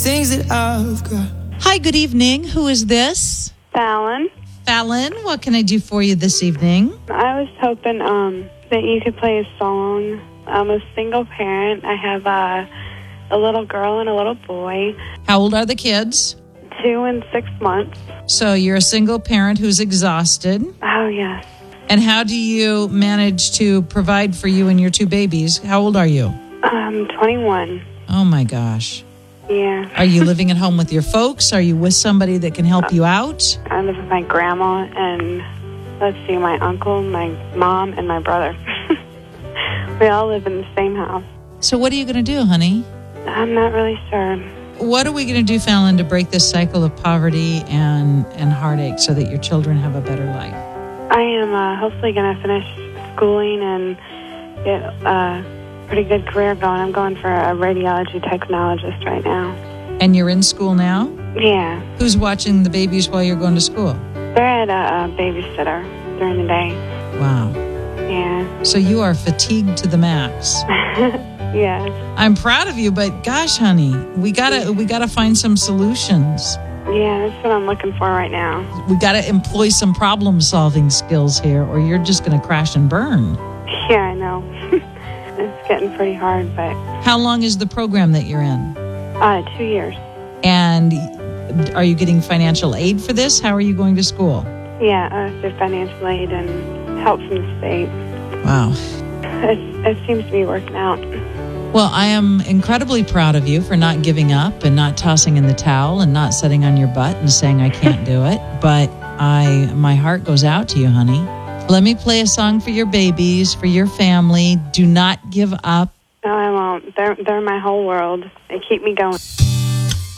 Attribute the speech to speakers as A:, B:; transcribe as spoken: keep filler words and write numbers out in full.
A: things that I've got.
B: Hi, good evening. Who is this?
C: Fallon.
B: Fallon, what can I do for you this evening?
C: I was hoping um, that you could play a song. I'm a single parent. I have uh, a little girl and a little boy,
B: How old are the kids?
C: two and six months.
B: So you're a single parent who's exhausted.
C: Oh, yes.
B: And how do you manage to provide for you and your two babies? How old are you?
C: I'm twenty-one.
B: Oh, my gosh.
C: Yeah.
B: Are you living at home with your folks? Are you with somebody that can help you out?
C: I live with my grandma and, let's see, my uncle, my mom, and my brother. We all live in the same house.
B: So what are you going to do, honey?
C: I'm not really sure.
B: What are we going to do, Fallon, to break this cycle of poverty and, and heartache so that your children have a better life?
C: I am uh, hopefully going to finish schooling and get a pretty good career going. I'm going for a radiology technologist right now.
B: And you're in school now?
C: Yeah.
B: Who's watching the babies while you're going to school?
C: They're at a, a babysitter during the day.
B: Wow.
C: Yeah.
B: So you are fatigued to the max.
C: Yes.
B: I'm proud of you, but gosh, honey, we gotta we gotta find some solutions.
C: Yeah, that's what I'm looking for right now.
B: We gotta employ some problem solving skills here, or you're just gonna crash and burn.
C: Yeah, I know. It's getting pretty hard, but
B: How long is the program that you're in?
C: uh, two years.
B: And are you getting financial aid for this? How are you going to school?
C: Yeah, uh, through financial aid and help from the state.
B: Wow.
C: It, it seems to be working out.
B: Well, I am incredibly proud of you for not giving up and not tossing in the towel and not sitting on your butt and saying I can't do it. But I, my heart goes out to you, honey. Let me play a song for your babies, for your family. Do not give up.
C: No, I won't. They're, they're my whole world. They keep me going.